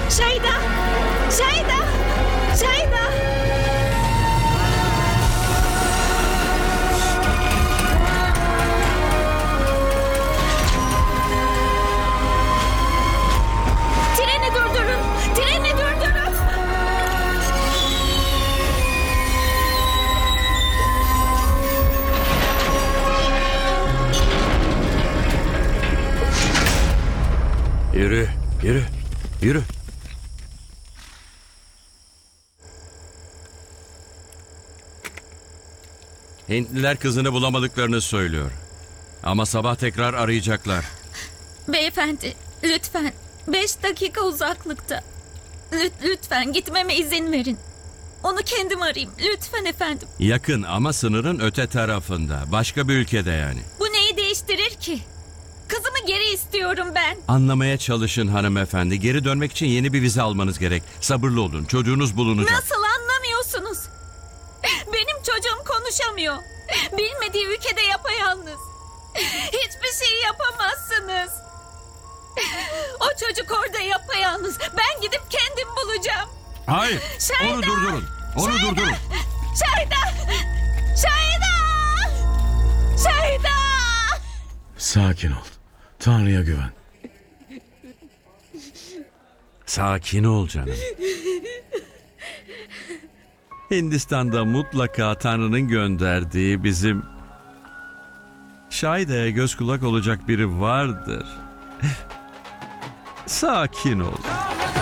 Şahida! Şahida! Şahida! Treni durdurun! Treni durdurun! Yürü, yürü, yürü. Hintliler kızını bulamadıklarını söylüyor. Ama sabah tekrar arayacaklar. Beyefendi, lütfen 5 dakika uzaklıkta. Lütfen gitmeme izin verin. Onu kendim arayayım. Lütfen efendim. Yakın ama sınırın öte tarafında. Başka bir ülkede yani. Bu neyi değiştirir ki? Kızımı geri istiyorum ben. Anlamaya çalışın hanımefendi. Geri dönmek için yeni bir vize almanız gerek. Sabırlı olun. Çocuğunuz bulunacak. Nasıl anlamıyorsunuz? Benim çocuğum konuşamıyor. Bilmediği ülkede yapayalnız. Hiçbir şey yapamazsınız. O çocuk orada yapayalnız. Ben gidip kendim bulacağım. Hayır. Şahida! Onu durdurun. Onu durdurun. Şahida! Şahida! Şahida! Sakin ol. Tanrı'ya güven. Sakin ol canım. Hindistan'da mutlaka Tanrı'nın gönderdiği bizim Şahida'ya göz kulak olacak biri vardır. Sakin ol.